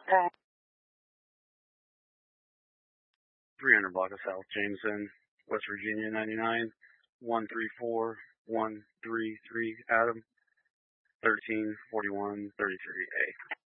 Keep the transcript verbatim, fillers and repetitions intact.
three hundred block of South Jameson, West Virginia ninety-nine, one three four one three three Adam, thirteen forty-one thirty-three A.